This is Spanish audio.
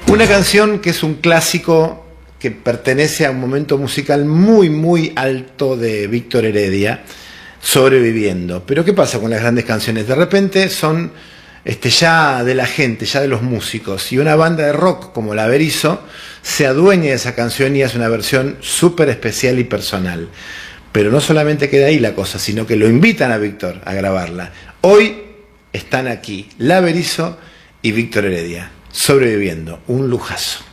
Una canción que es un clásico que pertenece a un momento musical muy alto de Víctor Heredia, Sobreviviendo. Pero ¿qué pasa con las grandes canciones? De repente son ya de la gente, ya de los músicos, y una banda de rock como la Berizo se adueña de esa canción y hace una versión súper especial y personal. Pero no solamente queda ahí la cosa, sino que lo invitan a Víctor a grabarla. Hoy están aquí la Berizo y Víctor Heredia, Sobreviviendo, un lujazo.